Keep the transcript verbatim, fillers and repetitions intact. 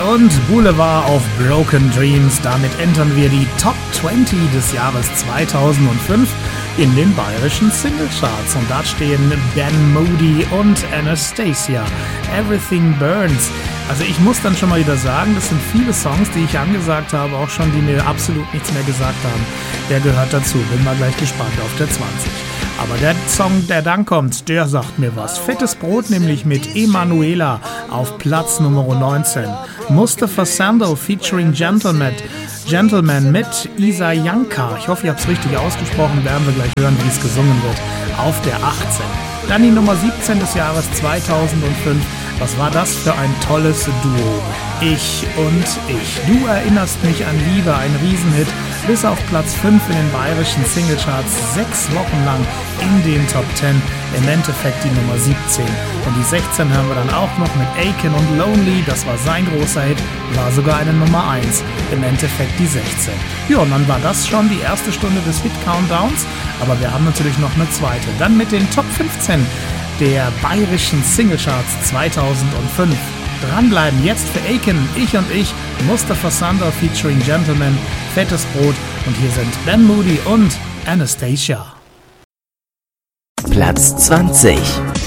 und Boulevard of Broken Dreams. Damit entern wir die Top zwanzig des Jahres zweitausendfünf in den bayerischen Singlecharts. Und da stehen Ben Moody und Anastacia. Everything Burns. Also ich muss dann schon mal wieder sagen, das sind viele Songs, die ich angesagt habe, auch schon, die mir absolut nichts mehr gesagt haben. Der gehört dazu. Bin mal gleich gespannt auf der zwanzig. Aber der Song, der dann kommt, der sagt mir was. Fettes Brot nämlich mit Emanuela auf Platz Nummer neunzehn. Mustafa Sandal featuring Gentleman, Gentleman mit Isa Janka. Ich hoffe, ich habe es richtig ausgesprochen. Werden wir gleich hören, wie es gesungen wird. Auf der achtzehn. Dann die Nummer siebzehn des Jahres zweitausendfünf. Was war das für ein tolles Duo? Ich und ich. Du erinnerst mich an Liebe, ein Riesenhit. Bis auf Platz fünf in den bayerischen Singlecharts, sechs Wochen lang in den Top zehn, im Endeffekt die Nummer siebzehn. Und die sechzehn hören wir dann auch noch mit Aiken und Lonely, das war sein großer Hit, war sogar eine Nummer eins, im Endeffekt die sechzehn. Ja, und dann war das schon die erste Stunde des Hit-Countdowns, aber wir haben natürlich noch eine zweite. Dann mit den Top fünfzehn der bayerischen Singlecharts zweitausendfünf. Dranbleiben jetzt für Aiken, Ich und Ich, Mustafa Sandal featuring Gentleman, Fettes Brot und hier sind Ben Moody und Anastacia. Platz zwanzig.